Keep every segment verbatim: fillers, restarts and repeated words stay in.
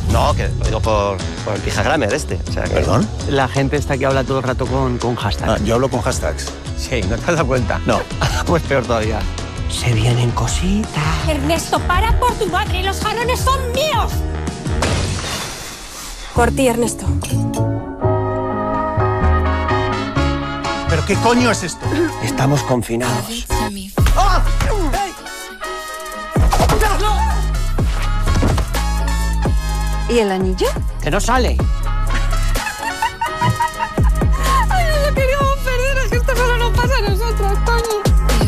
No, que lo digo por, por el pijagramer este. O sea, que... ¿Perdón? La gente está que habla todo el rato con, con hashtags. Ah, yo hablo con hashtags. Sí, ¿no te has dado cuenta? No. Pues peor todavía. Se vienen cositas. Ernesto, para por tu madre, los jalones son míos. Por ti, Ernesto. ¿Pero qué coño es esto? Estamos confinados. ¡Ah! ¿Y el anillo? ¡Que no sale! Ay, no lo queríamos perder, es que esto solo nos pasa a nosotros, coño.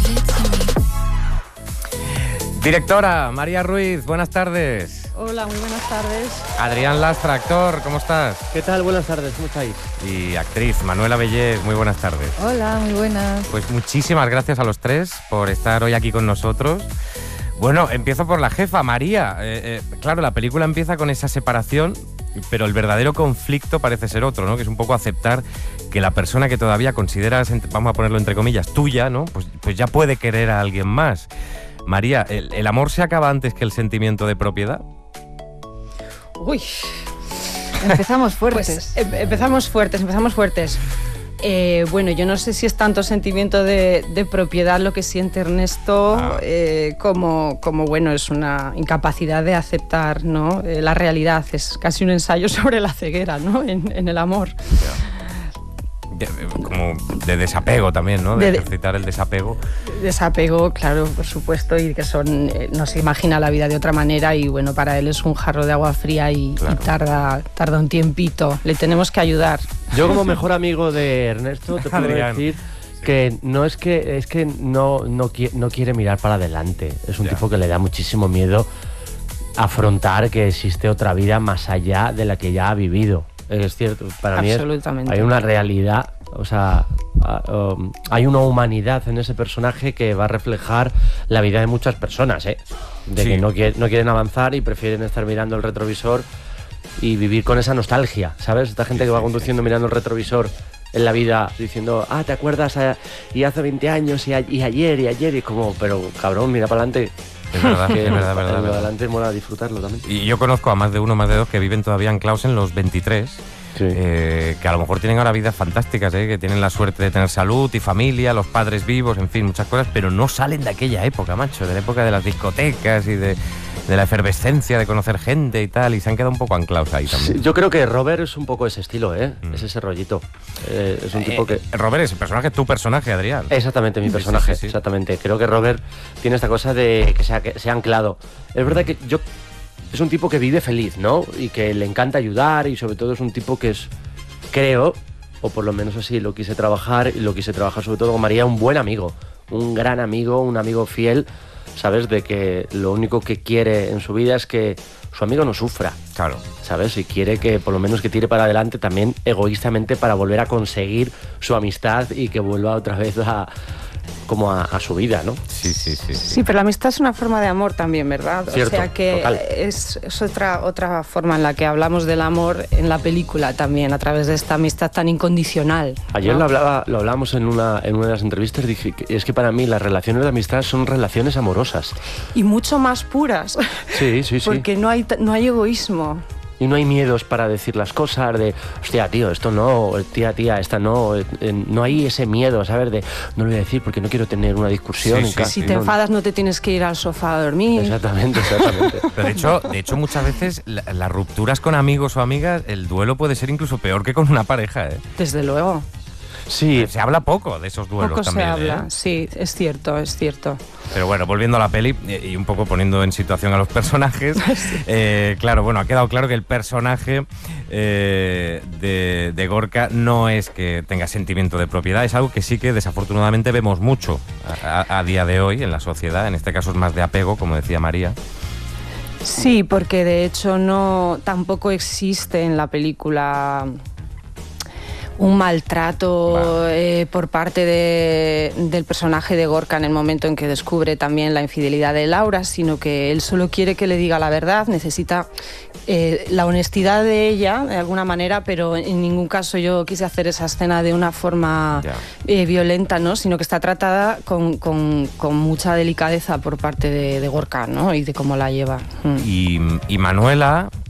Directora María Ruiz, buenas tardes. Hola, muy buenas tardes. Adrián Lastra, actor, ¿cómo estás? ¿Qué tal? Buenas tardes, ¿cómo estáis? Y actriz Manuela Bellés, muy buenas tardes. Hola, muy buenas. Pues muchísimas gracias a los tres por estar hoy aquí con nosotros. Bueno, empiezo por la jefa, María. Eh, eh, claro, la película empieza con esa separación, pero el verdadero conflicto parece ser otro, ¿no? Que es un poco aceptar que la persona que todavía consideras, vamos a ponerlo entre comillas, tuya, ¿no? Pues, pues ya puede querer a alguien más. María, ¿el, ¿el amor se acaba antes que el sentimiento de propiedad? Uy, empezamos fuertes. Pues, em- empezamos fuertes, empezamos fuertes. Eh, bueno, yo no sé si es tanto sentimiento de, de propiedad lo que siente Ernesto, Ah. eh, como, como, bueno, es una incapacidad de aceptar, ¿no? Eh, la realidad. Es casi un ensayo sobre la ceguera, ¿no? En, en el amor. De- de- como de desapego también, ¿no? De, De- ejercitar el desapego. Desapego, claro, por supuesto, y que son eh, no se imagina la vida de otra manera y bueno, para él es un jarro de agua fría y, Claro. y tarda, tarda un tiempito. Le tenemos que ayudar. Yo como mejor amigo de Ernesto te puedo Adrián. decir que no es que es que no, no, qui- no quiere mirar para adelante. Es un Ya. tipo que le da muchísimo miedo afrontar que existe otra vida más allá de la que ya ha vivido. Es cierto, para mí es- Absolutamente. hay una realidad, o sea, a- um, hay una humanidad en ese personaje que va a reflejar la vida de muchas personas, ¿eh? De Sí. que no, quie- no quieren avanzar y prefieren estar mirando el retrovisor y vivir con esa nostalgia, ¿sabes? Esta gente que va conduciendo mirando el retrovisor en la vida diciendo, ah, ¿te acuerdas? Ah, y hace veinte años y, a- y ayer y ayer y como, pero cabrón, mira para adelante. Es verdad, Que es verdad, verdad, para verdad. adelante mola disfrutarlo también. Y yo conozco a más de uno, más de dos que viven todavía anclados en los veintitrés, Sí. eh, que a lo mejor tienen ahora vidas fantásticas, eh, que tienen la suerte de tener salud y familia, los padres vivos, en fin, muchas cosas, pero no salen de aquella época, macho, de la época de las discotecas y de, de la efervescencia de conocer gente y tal, y se han quedado un poco anclados ahí también. Sí, yo creo que Robert es un poco ese estilo, ¿eh? Mm. Es ese rollito. Eh, es un tipo Eh, que... Robert, ese personaje es tu personaje, Adrián. Exactamente, mi Sí, sí, personaje, sí, sí. exactamente. Creo que Robert tiene esta cosa de que se ha, que se ha anclado. Es verdad que yo... Es un tipo que vive feliz, ¿no? Y que le encanta ayudar y sobre todo es un tipo que es, creo, o por lo menos así lo quise trabajar, y lo quise trabajar sobre todo con María, un buen amigo, un gran amigo, un amigo fiel, ¿sabes? De que lo único que quiere en su vida es que su amigo no sufra. Claro. ¿Sabes? Y quiere que por lo menos que tire para adelante también egoístamente para volver a conseguir su amistad y que vuelva otra vez a como a, a su vida, ¿no? Sí, sí, sí. sí. Sí, pero la amistad es una forma de amor también, ¿verdad? Cierto, o sea que total. es, es otra, otra forma en la que hablamos del amor en la película también, a través de esta amistad tan incondicional. Ayer ¿no? lo hablaba, lo hablamos en una, en una de las entrevistas, dije que es que para mí las relaciones de amistad son relaciones amorosas. Y mucho más puras, Sí, sí, sí. porque no hay, no hay egoísmo. Y no hay miedos para decir las cosas de, hostia, tío, esto no, tía, tía, esta no. eh, eh, no hay ese miedo, ¿sabes? De, no lo voy a decir porque no quiero tener una discusión. Sí, en sí, casa. Si sí, te No, enfadas no te tienes que ir al sofá a dormir. Exactamente, exactamente. Pero de hecho, de hecho, muchas veces la- las rupturas con amigos o amigas, el duelo puede ser incluso peor que con una pareja, ¿eh? Desde luego. Sí, Se habla poco de esos duelos Poco también, se habla. ¿eh? Sí, es cierto, es cierto. Pero bueno, volviendo a la peli eh, y un poco poniendo en situación a los personajes, eh, claro, bueno, ha quedado claro que el personaje eh, de, de Gorka no es que tenga sentimiento de propiedad, es algo que sí que desafortunadamente vemos mucho a, a- a día de hoy en la sociedad, en este caso es más de apego, como decía María. Sí, porque de hecho no tampoco existe en la película un maltrato Vale. eh, por parte de- del personaje de Gorka en el momento en que descubre también la infidelidad de Laura, sino que él solo quiere que le diga la verdad, necesita eh, la honestidad de ella de alguna manera, pero en ningún caso yo quise hacer esa escena de una forma Ya. eh, violenta, ¿no? Sino que está tratada con, con- con mucha delicadeza por parte de, de Gorka, ¿no? Y de cómo la lleva. Mm. Y, y Manuela,